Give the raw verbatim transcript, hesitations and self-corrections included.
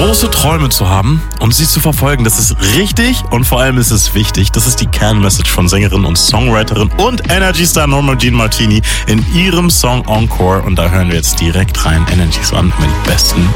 Große Träume zu haben und sie zu verfolgen, das ist richtig und vor allem ist es wichtig. Das ist die Kernmessage von Sängerin und Songwriterin und Energy Star Norma Jean Martini in ihrem Song Encore. Und da hören wir jetzt direkt rein. Energy One mit den besten